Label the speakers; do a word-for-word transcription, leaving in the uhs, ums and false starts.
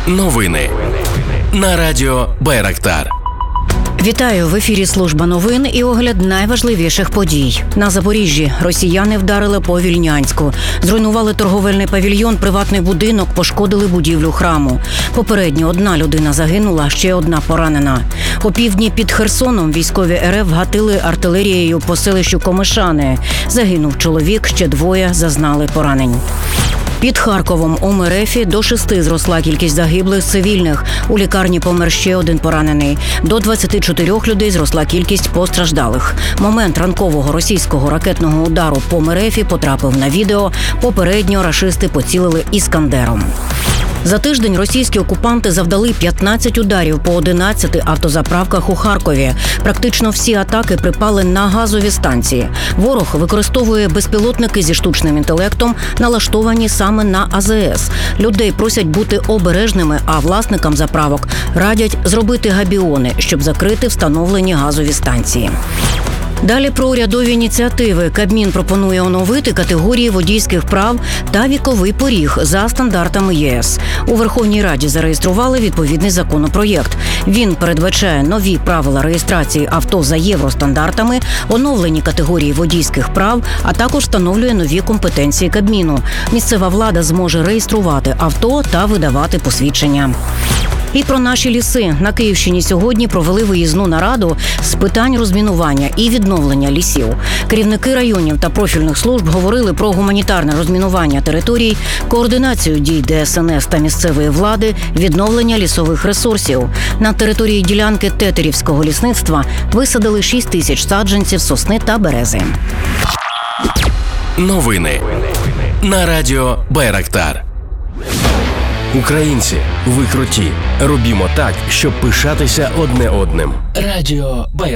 Speaker 1: Новини на радіо Байрактар.
Speaker 2: Вітаю! В ефірі служба новин і огляд найважливіших подій. На Запоріжжі росіяни вдарили по Вільнянську. Зруйнували торговельний павільйон, приватний будинок, пошкодили будівлю храму. Попередньо одна людина загинула, ще одна поранена. Опівдні під Херсоном військові РФ гатили артилерією по селищу Комишани. Загинув чоловік, ще двоє зазнали поранень. Під Харковом у МРФі до шести зросла кількість загиблих цивільних. У лікарні помер ще один поранений. До двадцяти чотирьох людей зросла кількість постраждалих. Момент ранкового російського ракетного удару по МРФі потрапив на відео. Попередньо рашисти поцілили «Іскандером». За тиждень російські окупанти завдали п'ятнадцять ударів по одинадцяти автозаправках у Харкові. Практично всі атаки припали на газові станції. Ворог використовує безпілотники зі штучним інтелектом, налаштовані саме на А З С. Людей просять бути обережними, а власникам заправок радять зробити габіони, щоб закрити встановлені газові станції. Далі про урядові ініціативи. Кабмін пропонує оновити категорії водійських прав та віковий поріг за стандартами Є С. У Верховній Раді зареєстрували відповідний законопроєкт. Він передбачає нові правила реєстрації авто за євростандартами, оновлені категорії водійських прав, а також встановлює нові компетенції Кабміну. Місцева влада зможе реєструвати авто та видавати посвідчення. І про наші ліси. На Київщині сьогодні провели виїзну нараду з питань розмінування і відновлення лісів. Керівники районів та профільних служб говорили про гуманітарне розмінування територій, координацію дій Де С Ен С та місцевої влади, відновлення лісових ресурсів. На території ділянки Тетерівського лісництва висадили шість тисяч саджанців сосни та берези.
Speaker 1: Новини на радіо Байрактар. Українці, ви круті. Робімо так, щоб пишатися одне одним. Радіо Байрактар.